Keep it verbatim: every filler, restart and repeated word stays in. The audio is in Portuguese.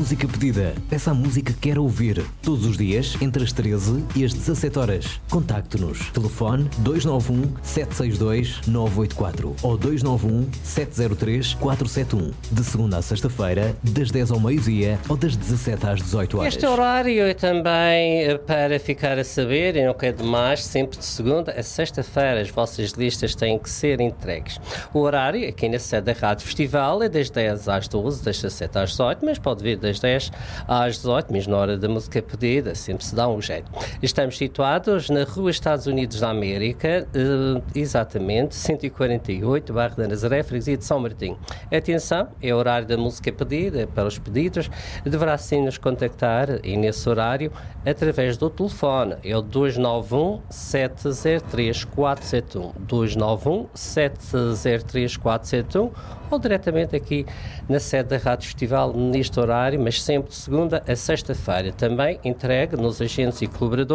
música pedida. Peça a música que quer ouvir. Todos os dias, entre as treze e as dezassete horas. Contacte-nos. Telefone dois nove um, sete seis dois, nove oito quatro ou dois nove um, sete zero três, quatro sete um. De segunda a sexta-feira, das dez ao meio-dia ou das dezassete às dezoito horas. Este horário é também para ficar a saber, e não quer demais, sempre de segunda a sexta-feira as vossas listas têm que ser entregues. O horário aqui na sede da Rádio Festival é das dez às doze, das dezassete às dezoito, mas pode vir das dez às dezoito, mesmo na hora da música pedida, sempre se dá um jeito. Estamos situados na Rua Estados Unidos da América, eh, exatamente, cento e quarenta e oito, bairro da Nazaré, freguesia de São Martinho. Atenção, é o horário da música pedida, para os pedidos, deverá sim nos contactar, e nesse horário, através do telefone, é o dois nove um, sete zero três, quatro sete um, dois nove um, sete zero três, quatro sete um, ou diretamente aqui na sede da Rádio Festival, neste horário, mas sempre de segunda a sexta-feira. Também entregue nos agentes e colaboradores